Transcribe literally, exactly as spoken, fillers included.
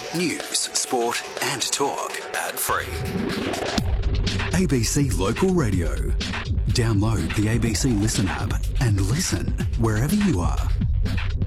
News, sport and talk ad-free. A B C Local Radio. Download the A B C Listen app and listen wherever you are.